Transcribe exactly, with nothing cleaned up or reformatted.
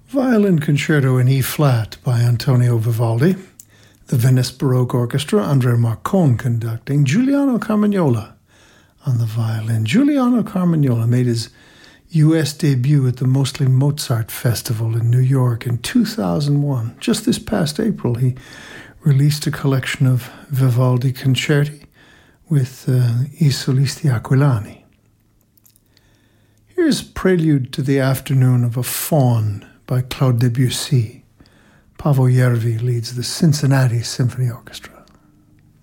Violin Concerto in E-flat by Antonio Vivaldi. The Venice Baroque Orchestra, Andrea Marcon conducting. Giuliano Carmagnola on the violin. Giuliano Carmagnola made his U S debut at the Mostly Mozart Festival in New York in two thousand one. Just this past April, he released a collection of Vivaldi concerti with uh, I Solisti Aquilani. Here's Prelude to the Afternoon of a Faun by Claude Debussy. Paavo Järvi leads the Cincinnati Symphony Orchestra.